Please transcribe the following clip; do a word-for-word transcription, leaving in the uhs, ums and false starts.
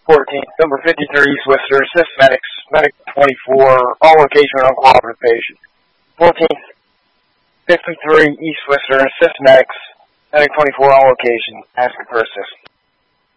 fourteenth, number fifty-three, East Worcester, assist medics, medic twenty-four, all location on cooperative patient. fourteenth, fifty-three, East Worcester, assist medics, medic twenty-four, all location, asking for assist.